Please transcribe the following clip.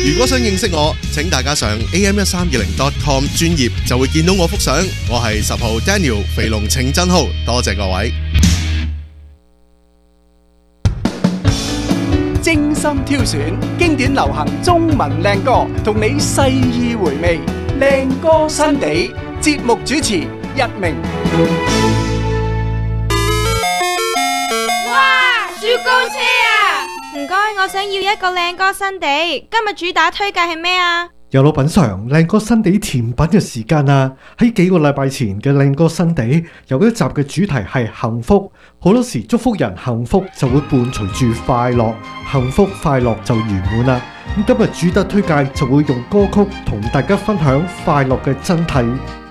如果想認識我，請大家上 am1320.com 專頁就會見到我幅相。我係10號 Daniel 肥龍程真浩，多謝各位。 精心挑選經典流行中文靚歌，同你細意回味靚歌新地。節目主持一鳴。 哇！雪糕車啊！唔該，我想要一個靚歌新地。今日主打推介係咩啊？ 又老品嚐靚歌新地甜品嘅時間啊！喺幾個禮拜前嘅靚歌新地有一集嘅主題係幸福，好多時祝福人幸福就會伴隨住快樂，幸福快樂就圓滿啦。咁今日主打推介就會用歌曲同大家分享快樂嘅真諦。